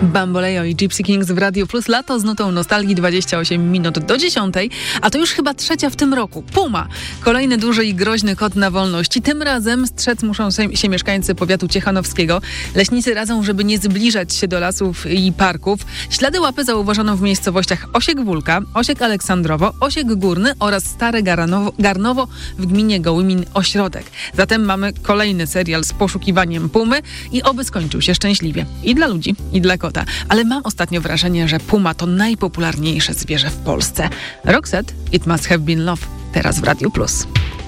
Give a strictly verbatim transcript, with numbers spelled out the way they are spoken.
Bamboleo i Gypsy Kings w Radio Plus. Lato z nutą nostalgii, dwadzieścia osiem minut do dziesiątej, a to już chyba trzecia w tym roku. Puma. Kolejny duży i groźny kot na wolności. Tym razem strzec muszą się mieszkańcy powiatu ciechanowskiego. Leśnicy radzą, żeby nie zbliżać się do lasów i parków. Ślady łapy zauważono w miejscowościach Osiek Wólka, Osiek Aleksandrowo, Osiek Górny oraz Stare Garanowo, Garnowo w gminie Gołymin Ośrodek. Zatem mamy kolejny serial z poszukiwaniem pumy i oby skończył się szczęśliwie. I dla ludzi, i dla kota. Ale mam ostatnio wrażenie, że puma to najpopularniejsze zwierzę w Polsce. Roxette, It Must Have Been Love, teraz w Radiu Plus.